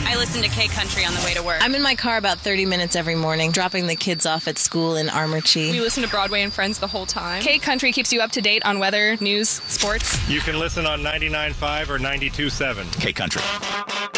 I listen to K Country on the way to work. I'm in my car about 30 minutes every morning, dropping the kids off at school in Armorchi. We listen to Broadway and Friends the whole time. K Country keeps you up to date on weather, news, sports. You can listen on 99.5 or 92.7. K Country.